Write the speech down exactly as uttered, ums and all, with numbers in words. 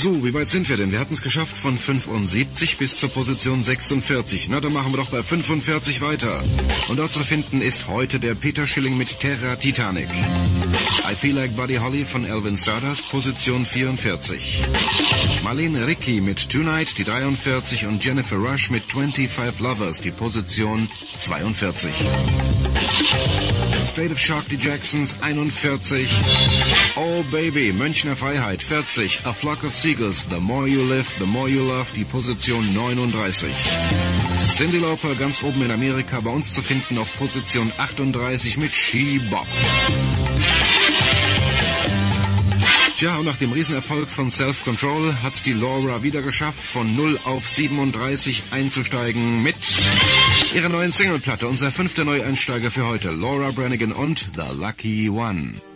So, wie weit sind wir denn? Wir hatten es geschafft von fünfundsiebzig bis zur Position sechsundvierzig. Na, dann machen wir doch bei fünfundvierzig weiter. Und dort zu finden ist heute der Peter Schilling mit Terra Titanic. I Feel Like Buddy Holly von Alvin Stardust, Position vierundvierzig. Marlene Ricky mit Tonight, die dreiundvierzig. Und Jennifer Rush mit twenty-five Lovers, die Position zweiundvierzig. State of Shock, die Jacksons, einundvierzig. Oh Baby, Münchner Freiheit, vierzig. A Flock of Seagulls, The More You Live, The More You Love, die Position neununddreißig. Cyndi Lauper ganz oben in Amerika, bei uns zu finden auf Position achtunddreißig mit She Bop. Tja, und nach dem Riesenerfolg von Self Control hat die Laura wieder geschafft, von null auf siebenunddreißig einzusteigen mit ihrer neuen Singleplatte. Unser fünfter Neueinsteiger für heute, Laura Branigan und The Lucky One.